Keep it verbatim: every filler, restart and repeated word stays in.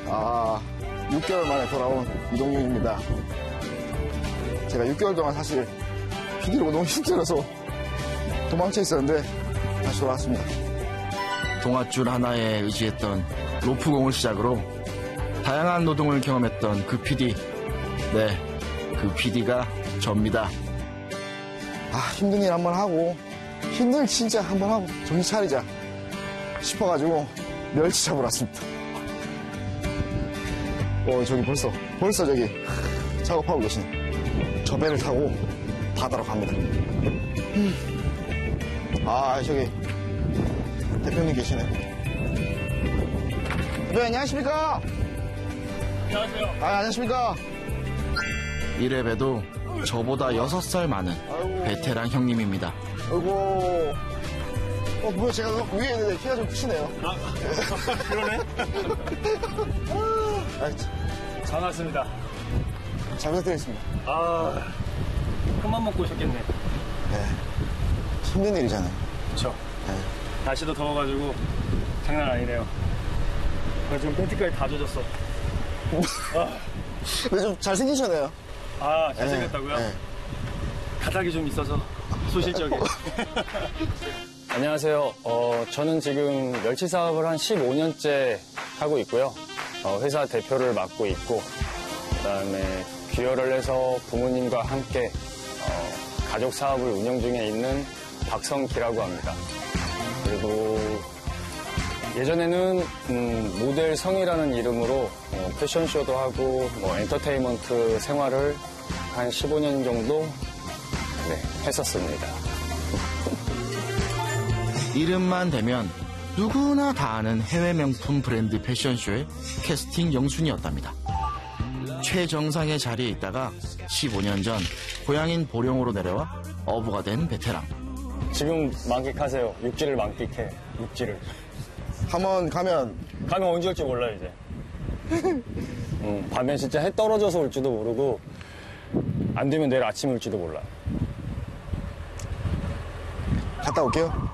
아, 육 개월 만에 돌아온 이동윤입니다. 제가 육 개월 동안 사실 피디로 너무 힘들어서 도망쳐 있었는데 다시 돌아왔습니다. 동아줄 하나에 의지했던 로프공을 시작으로 다양한 노동을 경험했던 그 피디. 네, 그 피디가 접니다. 아, 힘든 일 한번 하고 힘든 일 진짜 한번 하고 정신 차리자 싶어가지고 멸치 잡으러 왔습니다. 어, 저기 벌써 벌써 저기 작업하고 계시네. 저 배를 타고 바다로 갑니다. 음. 아, 저기 대표님 계시네. 네, 안녕하십니까? 안녕하세요. 아, 안녕하십니까? 이래봬도 저보다 여섯 살 많은 아이고. 베테랑 형님입니다. 아이고. 어, 뭐야, 제가 위에 있는데 키가 좀 크시네요. 아, 그러네. 아, 참, 잘 왔습니다. 잘 부탁드리겠습니다. 아, 큰맘 먹고 오셨겠네. 네. 힘든 일이잖아요. 그쵸. 네. 날씨도 더워가지고 장난 아니네요. 나 지금 팬티까지 다 젖었어. 아, 근데 좀 잘생기셨네요. 아 잘생겼다고요? 네. 가닥이 좀 있어서 소실적이. 안녕하세요. 어, 저는 지금 멸치 사업을 한 십오 년째 하고 있고요. 어, 회사 대표를 맡고 있고, 그다음에 귀여를 해서 부모님과 함께 어, 가족 사업을 운영 중에 있는 박성기라고 합니다. 그리고 예전에는 음, 모델 성이라는 이름으로 어, 패션쇼도 하고 뭐 엔터테인먼트 생활을 한 십오 년 정도 네, 했었습니다. 이름만 대면 누구나 다 아는 해외 명품 브랜드 패션쇼의 캐스팅 영순이었답니다. 최정상의 자리에 있다가 십오 년 전 고향인 보령으로 내려와 어부가 된 베테랑. 지금 만끽하세요. 육지를 만끽해. 육지를. 한번 가면 가면 언제 올지 몰라 이제. 음, 밤에 진짜 해 떨어져서 올지도 모르고 안 되면 내일 아침에 올지도 몰라. 갔다 올게요.